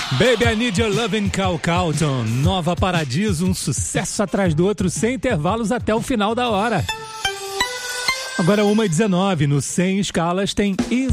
Baby, I Need Your Lovin', Cal Calton. Nova Paradiso, um sucesso atrás do outro, sem intervalos até o final da hora. Agora 1h19, no 100 escalas tem